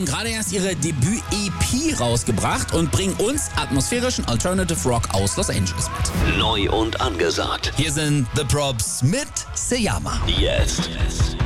Gerade erst ihre Debüt-EP rausgebracht und bringen uns atmosphärischen Alternative Rock aus Los Angeles mit. Neu und angesagt. Hier sind The Probs mit Seyama. Jetzt.